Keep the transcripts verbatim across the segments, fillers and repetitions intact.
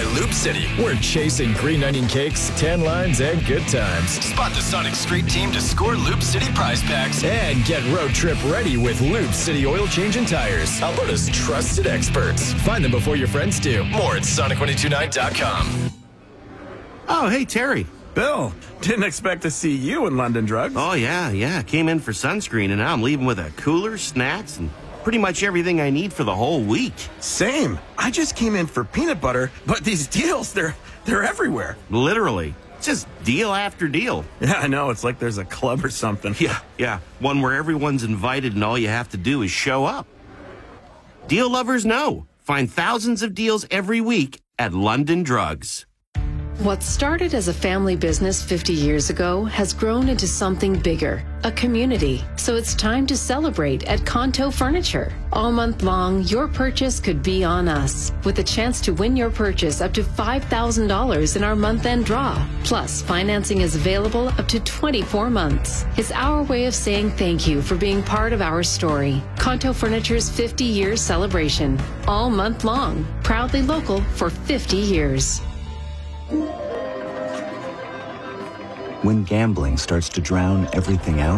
Loop City. We're chasing green onion cakes, tan lines, and good times. Spot the Sonic Street team to score Loop City prize packs. And get road trip ready with Loop City Oil Change and Tires. Alberta's trusted experts. Find them before your friends do. More at Sonic ten twenty-nine dot com. Oh, hey, Terry. Bill, didn't expect to see you in London Drugs. Oh, yeah, yeah. Came in for sunscreen, and now I'm leaving with a cooler, snacks, and pretty much everything I need for the whole week. Same. I just came in for peanut butter, but these deals, they're they're everywhere. Literally. Just deal after deal. Yeah, I know. It's like there's a club or something. Yeah, yeah. One where everyone's invited and all you have to do is show up. Deal lovers know. Find thousands of deals every week at London Drugs. What started as a family business fifty years ago has grown into something bigger, a community. So it's time to celebrate at Kanto Furniture. All month long, your purchase could be on us, with a chance to win your purchase up to five thousand dollars in our month-end draw. Plus, financing is available up to twenty-four months. It's our way of saying thank you for being part of our story. Kanto Furniture's fifty-year celebration. All month long. Proudly local for fifty years. When gambling starts to drown everything out,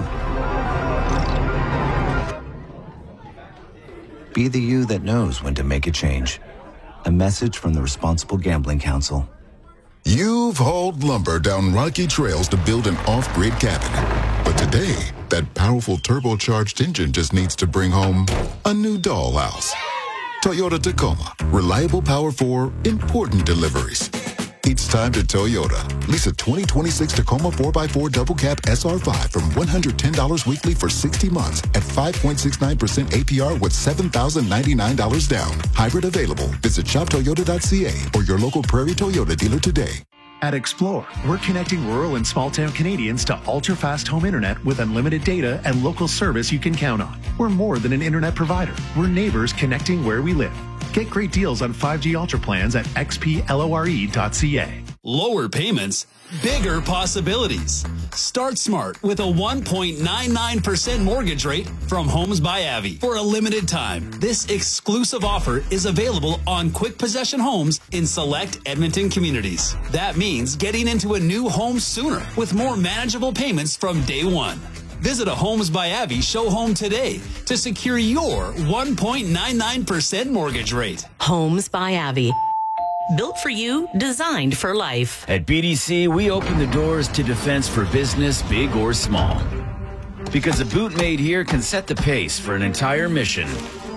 be the you that knows when to make a change. A message from the Responsible Gambling Council. You've hauled lumber down rocky trails to build an off-grid cabin. But today, that powerful turbocharged engine just needs to bring home a new dollhouse. Toyota Tacoma. Reliable power for important deliveries. It's time to Toyota. Lease a twenty twenty-six Tacoma four by four Double Cab S R five from one hundred ten dollars weekly for sixty months at five point six nine percent A P R with seven thousand ninety-nine dollars down. Hybrid available. Visit shop toyota dot c a or your local Prairie Toyota dealer today. At Explore, we're connecting rural and small-town Canadians to ultra-fast home internet with unlimited data and local service you can count on. We're more than an internet provider. We're neighbors connecting where we live. Get great deals on five G Ultra plans at x p lore dot c a. Lower payments, bigger possibilities. Start smart with a one point nine nine percent mortgage rate from Homes by Avi. For a limited time, this exclusive offer is available on quick possession homes in select Edmonton communities. That means getting into a new home sooner with more manageable payments from day one. Visit a Homes by Avi show home today to secure your one point nine nine percent mortgage rate. Homes by Avi. Built for you, designed for life. At B D C, we open the doors to defense for business, big or small. Because a boot made here can set the pace for an entire mission.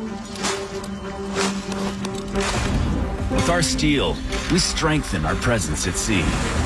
With our steel, we strengthen our presence at sea.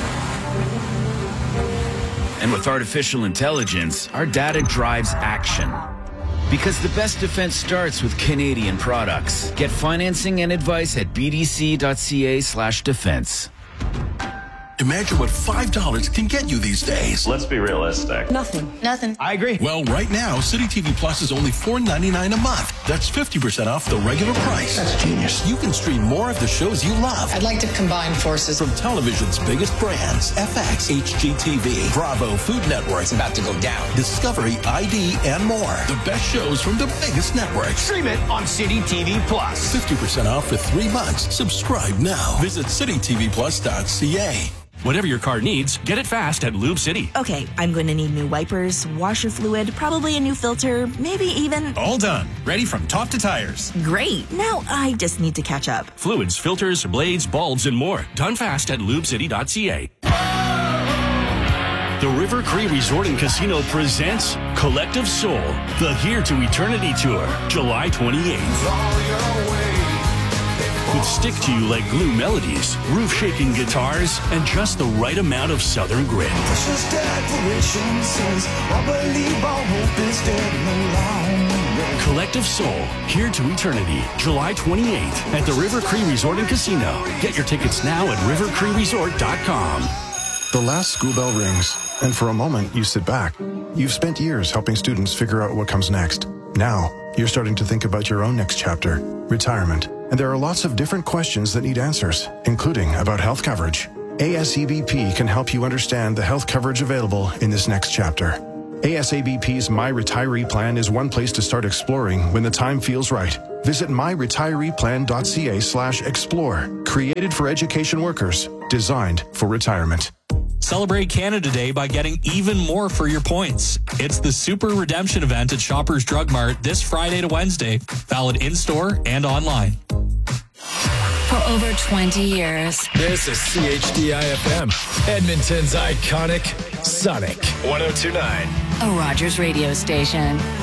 And with artificial intelligence, our data drives action. Because the best defense starts with Canadian products. Get financing and advice at b d c dot c a slash defense. Imagine what five dollars can get you these days. Let's be realistic. Nothing. Nothing. I agree. Well, right now, City T V Plus is only four ninety-nine a month. That's fifty percent off the regular price. That's genius. You can stream more of the shows you love. I'd like to combine forces. From television's biggest brands, F X, H G T V, Bravo, Food Network. It's about to go down. Discovery, I D, and more. The best shows from the biggest networks. Stream it on City T V Plus. fifty percent off for three months. Subscribe now. Visit city t v plus dot c a. Whatever your car needs, get it fast at Lube City. Okay, I'm going to need new wipers, washer fluid, probably a new filter, maybe even... All done. Ready from top to tires. Great. Now I just need to catch up. Fluids, filters, blades, bulbs, and more. Done fast at lube city dot c a. The River Cree Resort and Casino presents Collective Soul, the Here to Eternity Tour, July twenty-eighth. With stick-to-you-like glue melodies, roof-shaking guitars, and just the right amount of southern grit. Collective Soul, Here to Eternity, July twenty-eighth at the River Cree Resort and Casino. Get your tickets now at river cree resort dot com. The last school bell rings, and for a moment you sit back. You've spent years helping students figure out what comes next. Now, you're starting to think about your own next chapter, retirement. And there are lots of different questions that need answers, including about health coverage. A S A B P can help you understand the health coverage available in this next chapter. A S A B P's My Retiree Plan is one place to start exploring when the time feels right. Visit my retiree plan dot c a slash explore. Created for education workers, designed for retirement. Celebrate Canada Day by getting even more for your points. It's the Super Redemption event at Shoppers Drug Mart this Friday to Wednesday. Valid in-store and online. For over twenty years. This is C H D I F M, Edmonton's iconic Sonic one oh two point nine. A Rogers radio station.